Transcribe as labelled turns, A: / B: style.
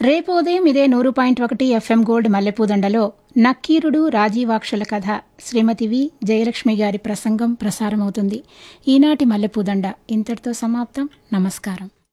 A: రేపు ఉదయం ఇదే 100.1 ఎఫ్ఎం గోల్డ్ మల్లెపూదండలో నక్కీరుడు రాజీవాక్షుల కథ శ్రీమతి వి జయలక్ష్మి గారి ప్రసంగం ప్రసారమవుతుంది. ఈనాటి మల్లెపూదండ ఇంతటితో సమాప్తం. నమస్కారం.